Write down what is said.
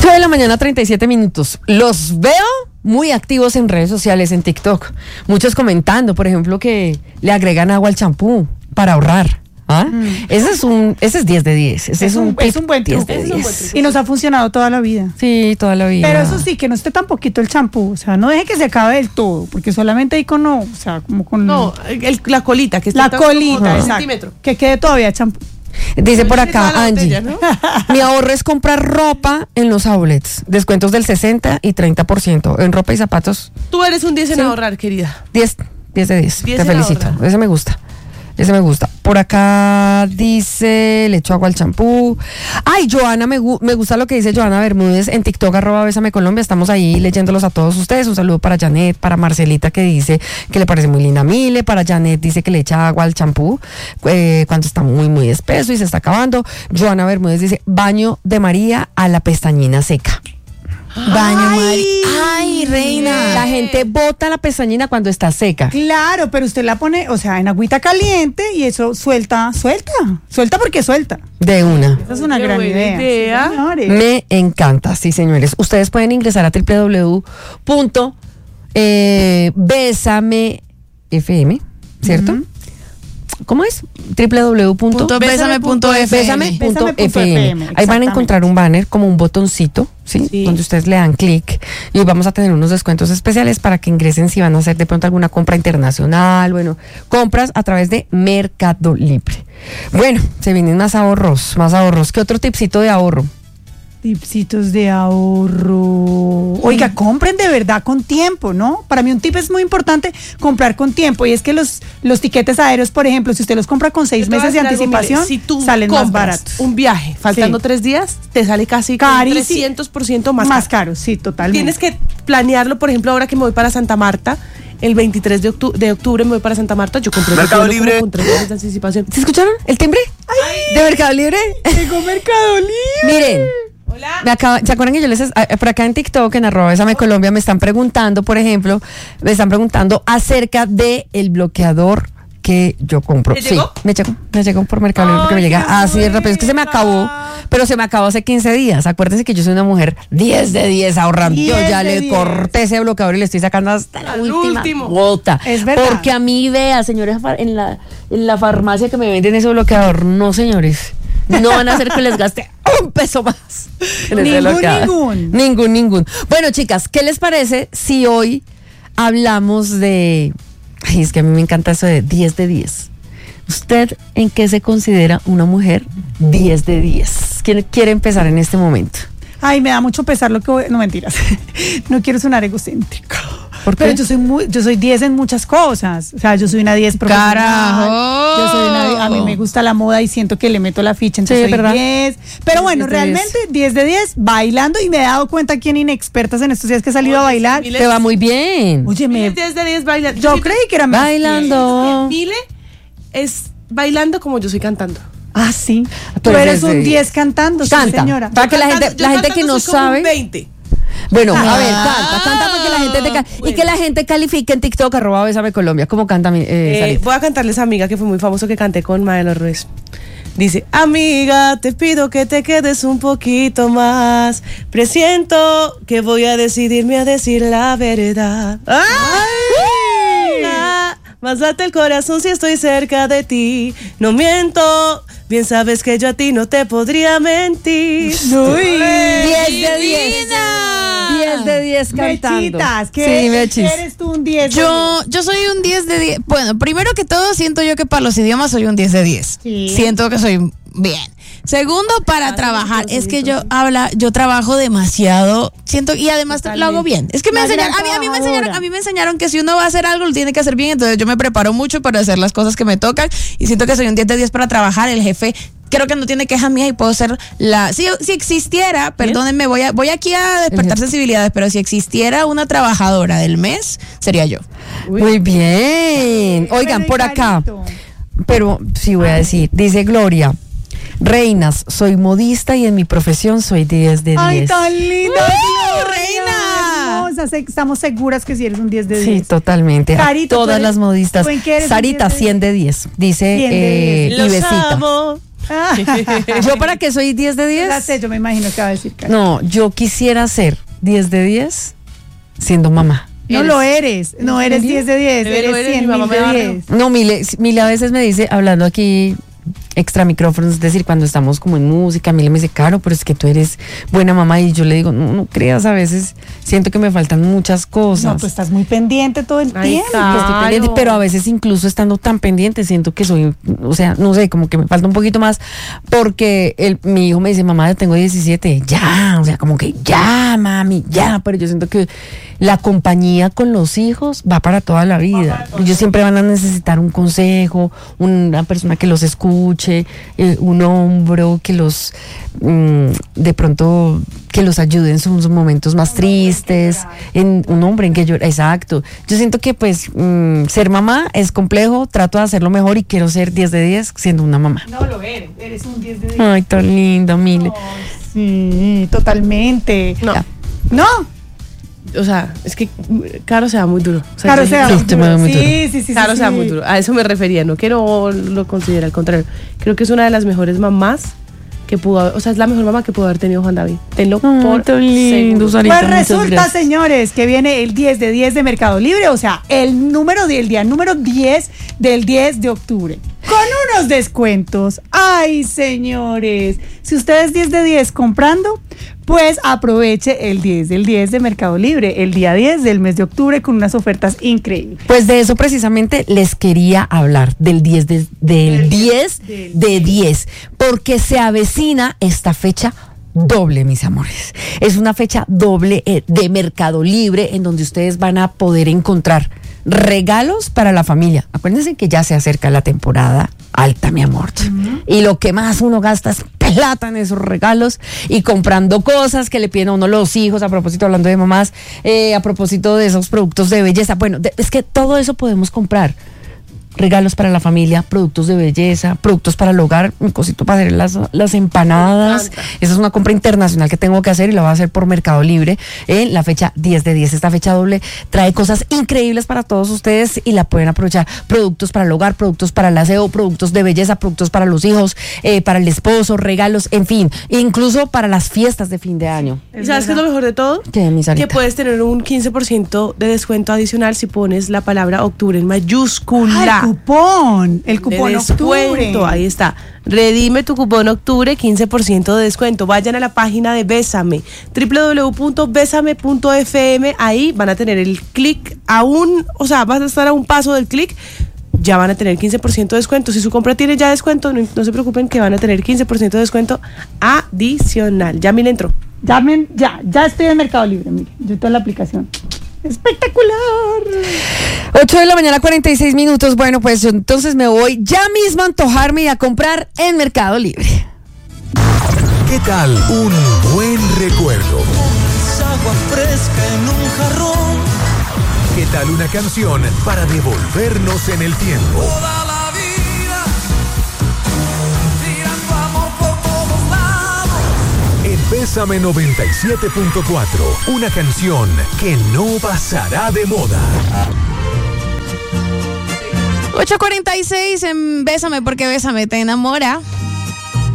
9 de la mañana, 37 minutos. Los veo muy activos en redes sociales, en TikTok. Muchos comentando, por ejemplo, que le agregan agua al champú para ahorrar. ¿Ah? Ese es 10 de 10. Es un buen truco. Y nos ha funcionado toda la vida. Sí, toda la vida. Pero eso sí, que no esté tan poquito el champú. O sea, no deje que se acabe del todo, porque solamente ahí con o sea, como con... No, la colita. Que la colita, exacto. Que quede todavía champú. Dice por acá Angie, ¿no? Mi ahorro es comprar ropa en los outlets, descuentos del 60 y 30% en ropa y zapatos. Tú eres un 10 en ahorrar, querida. 10 de 10, te felicito, ese me gusta. Por acá dice, le echo agua al champú. Ay, Joana, me gusta lo que dice Joana Bermúdez en TikTok, @BésameColombia. Estamos ahí leyéndolos a todos ustedes. Un saludo para Janet, para Marcelita, que dice que le parece muy linda Mile. Para Janet dice que le echa agua al champú cuando está muy, muy espeso y se está acabando. Joana Bermúdez dice, baño de María a la pestañina seca. Baño María. Ay, reina. La gente bota la pestañina cuando está seca. Claro, pero usted la pone, o sea, en agüita caliente y eso suelta porque suelta. De una. Esa es una gran idea. Sí, me encanta, sí, señores. Ustedes pueden ingresar a www.besamefm, ¿cierto? ¿Cómo es? www.besame.fm. Ahí van a encontrar un banner, como un botoncito, ¿sí? Donde ustedes le dan clic y hoy vamos a tener unos descuentos especiales para que ingresen si van a hacer de pronto alguna compra internacional, compras a través de Mercado Libre. Bueno, se vienen más ahorros. ¿Qué otro tipsito de ahorro? Tipsitos de ahorro. Oiga, compren de verdad con tiempo, ¿no? Para mí un tip es muy importante comprar con tiempo, y es que los tiquetes aéreos, por ejemplo, si usted los compra con 6 meses de anticipación, si tú salen más baratos. Un viaje faltando 3 días, te sale casi 300% más caro. Sí, totalmente. Tienes que planearlo. Por ejemplo, ahora que me voy para Santa Marta, el 23 de octubre me voy para Santa Marta, yo compré Mercado Libre con 3 meses de anticipación. ¿Se escucharon el timbre? ¡Ay! ¿De Mercado Libre? Llegó Mercado Libre. Miren. Hola. ¿Se acuerdan que yo por acá en TikTok, en @BésameColombia, me están preguntando, por ejemplo, acerca de el bloqueador que yo compro? ¿Te llegó? Sí, me llegó por Mercado Libre, porque me llega así de rápido. Es que se me acabó, pero se me acabó hace 15 días. Acuérdense que yo soy una mujer 10 de 10 ahorrando. Yo ya le corté ese bloqueador y le estoy sacando hasta la última gota. Es verdad. Porque a mí, vea, señores, en la farmacia que me venden ese bloqueador, no, señores. No van a hacer que les gaste un peso más. Ningún. Bueno, chicas, ¿qué les parece si hoy hablamos de... Ay, es que a mí me encanta eso de 10 de 10. ¿Usted en qué se considera una mujer 10 de 10? ¿Quién quiere empezar en este momento? Ay, me da mucho pesar lo que voy... No, mentiras. No quiero sonar egocéntrico. ¿Por qué? Pero yo soy 10 en muchas cosas. O sea, yo soy una 10 profesional. ¡Carajo! Yo soy a mí me gusta la moda y siento que le meto la ficha, entonces soy ¿verdad? 10. Pero bueno, 10 de realmente 10 de 10 bailando, y me he dado cuenta aquí en Inexpertas en estos días que he salido a bailar. Te va muy bien. Oye, 10 de 10 bailando. Yo creí que era más bailando. Mile es bailando como yo soy cantando. Ah, sí. Tú eres un 10 cantando, Canta. sí, señora. Para que la gente que no sabe. Un 20. Bueno, a ver, canta para que la gente y que la gente califique en TikTok @BésameColombia. ¿Cómo canta Sarita? Voy a cantarles a Amiga, que fue muy famoso, que canté con Maelo Ruiz. Dice: amiga, te pido que te quedes un poquito más. Presiento que voy a decidirme a decir la verdad. ¡Ay! Más late el corazón si estoy cerca de ti. No miento. Bien sabes que yo a ti no te podría mentir. Uy, 10 de 10. 10 de 10 cantando. Mechitas, Mechis. ¿Eres tú un 10? Yo soy un 10 de 10. Bueno, primero que todo, siento yo que para los idiomas soy un 10 de 10. Sí. Siento que soy bien. Segundo, para trabajar, es que yo trabajo demasiado, siento, y además lo hago bien. Es que me enseñaron, a mí me enseñaron que si uno va a hacer algo, lo tiene que hacer bien, entonces yo me preparo mucho para hacer las cosas que me tocan, y siento que soy un 10 de 10 para trabajar. El jefe creo que no tiene quejas mías y puedo ser si existiera, perdónenme, voy aquí a despertar sensibilidades, pero si existiera una trabajadora del mes, sería yo. Muy bien. Oigan, por acá, pero sí voy a decir, dice Gloria: reinas, soy modista y en mi profesión soy 10 de 10. Ay, tan linda. Reina. Estamos seguras que si eres un 10 de 10. Sí, totalmente. Carito, todas las modistas. ¿tú en qué eres Sarita, un 10 de 100 de 10. Dice 100 de 10. Ivesita. Los amo. ¿Yo para qué soy 10 de 10? Ya sé, yo me imagino que va a decir Karen. No, yo quisiera ser 10 de 10 siendo mamá. No lo eres. No eres 10 de 10. Pero Eres eres 100 mi mamá, mil me de barrio. 10. No, Mile a veces me dice, hablando aquí extra micrófonos, es decir, cuando estamos como en música, Mile me dice, Caro, pero es que tú eres buena mamá, y yo le digo, no creas, a veces siento que me faltan muchas cosas. No, tú estás muy pendiente todo el Ay, tiempo. Caro. Que estoy pendiente, pero a veces incluso estando tan pendiente siento que soy, o sea, no sé, como que me falta un poquito más, porque mi hijo me dice, mamá, yo tengo 17, ya, o sea, como que ya, mami, ya, pero yo siento que la compañía con los hijos va para toda la vida. Ellos siempre van a necesitar un consejo, una persona que los escuche, un hombro que los, de pronto, que los ayude en sus momentos más tristes, un hombre en que llora, exacto. Yo siento que pues ser mamá es complejo, trato de hacerlo mejor y quiero ser 10 de 10 siendo una mamá. No lo eres un 10 de 10. Ay, tan linda, Mile. Sí, totalmente. No. ¿No? O sea, es que Caro se da muy duro. O sea, Caro se da sí, muy te me da duro. muy duro. Sí. Caro se da muy duro. A eso me refería, no que no lo considere, al contrario. Creo que es una de las mejores mamás que pudo haber, o sea, es la mejor mamá que pudo haber tenido Juan David. Tenlo por tan lindo, seguro. Sarita, Pues muchas resulta, gracias. señores, que viene el 10 de 10 de Mercado Libre, o sea, el día número 10 del 10 de octubre. Con unos descuentos. Ay, señores, si usted es 10 de 10 comprando, pues aproveche el 10 del 10 de Mercado Libre, el día 10 del mes de octubre, con unas ofertas increíbles. Pues de eso precisamente les quería hablar, del 10 del 10 de 10, porque se avecina esta fecha doble, mis amores. Es una fecha doble de Mercado Libre en donde ustedes van a poder encontrar regalos para la familia. Acuérdense que ya se acerca la temporada alta, mi amor. Y lo que más uno gasta es plata en esos regalos y comprando cosas que le piden a uno los hijos, a propósito, hablando de mamás, a propósito de esos productos de belleza. Bueno, es que todo eso podemos comprar. Regalos para la familia, productos de belleza, productos para el hogar, un cosito para hacer las empanadas. Esa es una compra internacional que tengo que hacer y la voy a hacer por Mercado Libre en la fecha 10 de 10. Esta fecha doble trae cosas increíbles para todos ustedes y la pueden aprovechar. Productos para el hogar, productos para el aseo, productos de belleza, productos para los hijos, para el esposo, regalos, en fin, incluso para las fiestas de fin de año. ¿Y sabes qué es lo mejor de todo? ¿Qué, mi Sarita? Que puedes tener un 15% de descuento adicional si pones la palabra octubre en mayúscula. El cupón De octubre. descuento, ahí está. Redime tu cupón octubre, 15% de descuento. Vayan a la página de Bésame, www.besame.fm. Ahí van a tener el clic o sea, van a estar a un paso del clic. Ya van a tener 15% de descuento. Si su compra tiene ya descuento, no se preocupen que van a tener 15% de descuento adicional. Ya miren, entró. Ya estoy en Mercado Libre, mire, yo tengo la aplicación. ¡Espectacular! 8 de la mañana, 46 minutos. Bueno, pues yo entonces me voy ya mismo a antojarme y a comprar en Mercado Libre. ¿Qué tal un buen recuerdo? Agua fresca en un jarrón. ¿Qué tal una canción para devolvernos en el tiempo? Toda la vida, tirando amor por todos lados. En Bésame 97.4, una canción que no pasará de moda. 8:46 en Bésame porque Bésame te enamora.